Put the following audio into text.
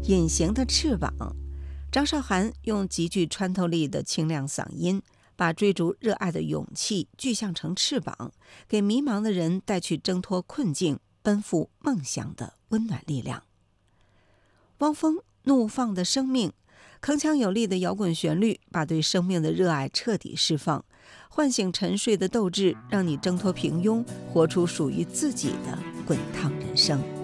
隐形的翅膀。张韶涵用极具穿透力的清亮嗓音，把追逐热爱的勇气具象成翅膀，给迷茫的人带去挣脱困境、奔赴梦想的温暖力量。汪峰怒放的生命，铿锵有力的摇滚旋律，把对生命的热爱彻底释放，唤醒沉睡的斗志，让你挣脱平庸，活出属于自己的滚烫人生。